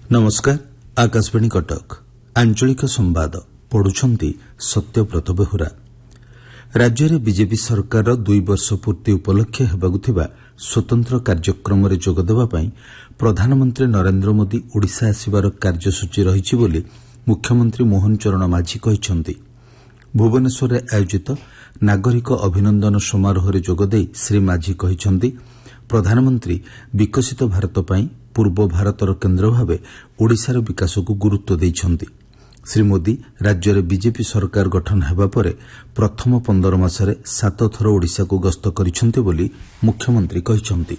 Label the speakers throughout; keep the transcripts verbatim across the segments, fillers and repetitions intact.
Speaker 1: नमस्कार। आकाशवाणी कटक आंचलिक संवाद पढ़ुछंती सत्यव्रत बेहुरा। राज्य में बीजेपी सरकार दुई वर्ष पूर्ति उपलक्षे हेबाकुथिबा स्वतंत्र कार्यक्रम में जोगदेवाई प्रधानमंत्री नरेंद्र मोदी ओडिशा आसिबार कार्यसूची रही बोली मुख्यमंत्री मोहन चरण माझी कहिसेंति। भुवनेश्वर में आयोजित नागरिक अभिनंदन समारोह में जोगदे श्री माझी कहिसेंति प्रधानमंत्री विकसित भारत पाई पूर्व भारतर केन्द्र भावे ओडिशार विकास को गुरुत्व देइछंति। श्री मोदी राज्य में बीजेपी सरकार गठन हेबा परे प्रथम पंदर मासरे सात थर ओडिशा को गस्त करिसेंति बोली मुख्यमंत्री कहिसेंति।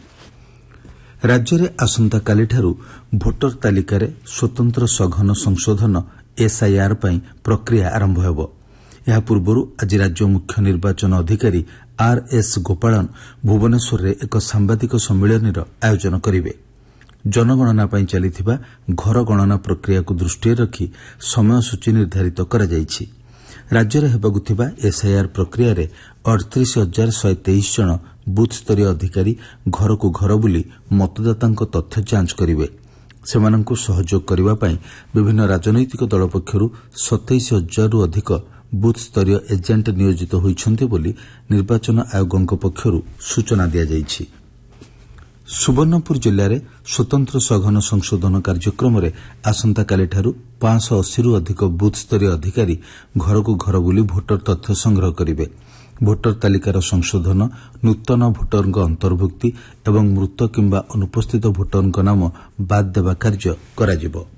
Speaker 1: राज्य में आसंता कालिठारु भोटर तालिकार स्वतंत्र सघन संशोधन एसआईआर पाई प्रक्रिया आरंभ हेबो। यह पूर्व आज राज्य मुख्य निर्वाचन अधिकारी आर एस गोपालन भुवनेश्वर में एक सांबादिक सम्मेलन आयोजन करेंगे। जनगणना पाई चलिथिबा घर गणना प्रक्रिया को दृष्टि रखी समय सूची निर्धारित करा जायछि। राज्य में हेबाकुथिबा एसआईआर प्रक्रिया रे अड़तीस हजार शहे तेईस जन बूथ स्तरीय अधिकारी घर को घर बुली मतदाता तथ्य जांच करेंगे। सेमानंकु सहयोग करबा पई विभिन्न राजनैतिक दल पक्षरु सत्ताईस हजार रु अधिक बूथ स्तरीय एजेंट नियोजित होइछन्ति बोली निर्वाचन आयोगक पक्षरु सूचना दिया जायछि। सुवर्णपुर जिले में स्वतंत्र सघन संशोधन कार्यक्रम में आसंता कालिठारु पांच सौ अस्सी रु अधिक बूथ स्तरीय अधिकारी घर को घर बुली भोटर तथ्य संग्रह करेंगे। भोटर तालिकार संशोधन, नूतन भोटर अंतर्भुक्ति एवं मृत किंबा अनुपस्थित भोटर नाम बाद देवा कार्य कराजिबो।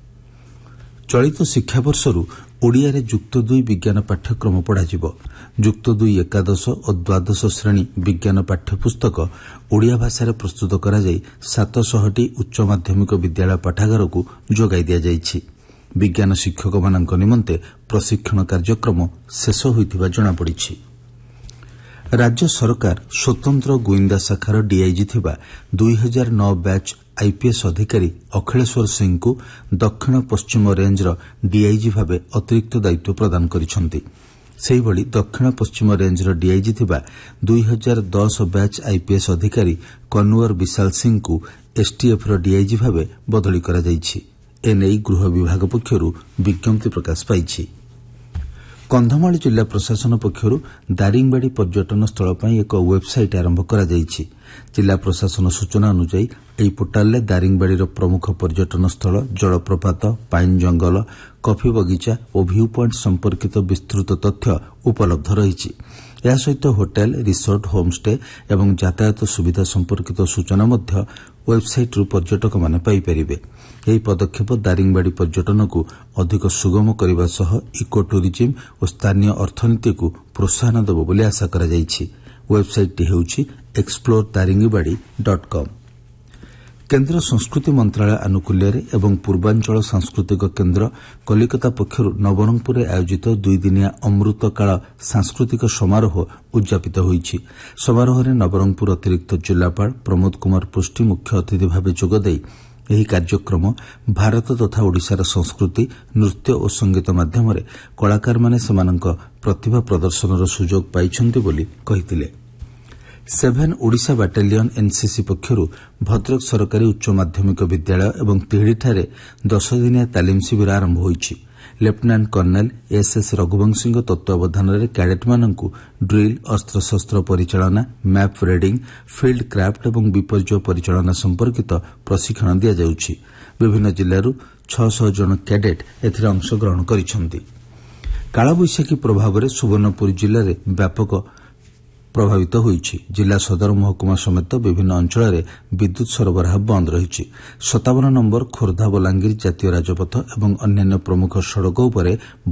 Speaker 1: चलित शिक्षा वर्षरू ओडिया रे जुक्त दुई विज्ञान पाठ्यक्रम पढ़ाजिबो। जुक्त दुई एकादश और द्वादश श्रेणी विज्ञान पाठ्यपुस्तक ओडिया भाषा प्रस्तुत करा जाई सात सौ टी उच्च माध्यमिक विद्यालय पाठागार को जोगाई दिया जायछि। विज्ञान शिक्षक मानक निमंते प्रशिक्षण कार्यक्रम शेष होइथिबा जणा पड़िछि। राज्य सरकार स्वतंत्र गोइंदा शाखार डीआईजी थिबा दुई हजार नौ बैच आईपीएस अधिकारी अखिलेश्वर सिंह को दक्षिण पश्चिम रेंजर डीआईजी भावे अतिरिक्त दायित्व प्रदान करिसेंति। सेहिभଳି दक्षिण पश्चिम रेंजर डीआईजी थिबा दुई हजार दस बैच आईपीएस अधिकारी कन्वर विशाल सिंह को एसटीएफ डीआईजी भावे बदली करा जायछि। एने गृह विभाग पक्षरु विज्ञप्ति प्रकाश पाइछि। कंधमाल जिला प्रशासन पक्षरु दारिंगबाड़ी पर्यटन स्थल पर एक वेबसाइट आरंभ करा जायछि। जिला प्रशासन सूचना अनुसार ଏହି पोर्टाल दारिंगबाड़ीर प्रमुख पर्यटन स्थल, जलप्रपात, पाइन जंगल, कॉफी बगीचा और भ्यू पॉइंट संपर्कित विस्तृत तथ्य उपलब्ध रही। यह सहित होटेल, रिसोर्ट, होमस्टे एवं यातायात सुविधा संपर्कित सूचना मध्य वेबसाइट पर्यटक माने पाई परिबे। यही पदक्षेप दारिंगबाड़ी पर्यटन को अधिक सुगम करने सह इको टूरिज्म और स्थानीय अर्थनीति को प्रोत्साहन देव बोली आशा करा जायछि। Website हेउछि explore Daringbadi dot com. केन्द्र संस्कृति मंत्रालय आनुकूल्य एवं पूर्वांचल सांस्कृतिक केन्द्र कलिकता पक्षर नवरंगपुर आयोजित दुई दिनिया अमृतकाल सांस्कृतिक समारोह उद्यापित होइछि। समारोह में नवरंगपुर अतिरिक्त जिलापाल प्रमोद कुमार पुष्टि मुख्य अतिथि भाव जोगदे यह कार्यक्रम भारत तथा ओडिशार संस्कृति, नृत्य और संगीत माध्यम कलाकार माने सेमानक प्रतिभा प्रदर्शन सुजोग पाइछन्ति बोली कहिथिले। Seven Odisha battalion NCC पक्षरु Bhadrak सरकारी उच्च माध्यमिक विद्यालय एवं तिहिड़ीठारे दस दिनिया तालीम शिविर आरंभ होइछि। Lieutenant kernel S S Raghuvanshi तत्वावधान में cadet मानकु drill, अस्त्रशस्त्र परिचालना, map reading, field craft एवं विपर्यय परिचालना संपर्कित प्रशिक्षण दिया जाउछि। विभिन्न जिल्लारू छह सौ जन कैडेट एथिरे अंशग्रहण करिसेंति। कालबैशाखी प्रभाव में सुवर्णपुर जिले में व्यापक प्रभावित होइछि। जिला सदर महकुमा समेत विभिन्न अंचल में विद्युत सरबराह बंद रही। सतावन नंबर खोर्धा बलांगीर जातीय राजपथ एवं अन्यान्य प्रमुख सड़क उपरे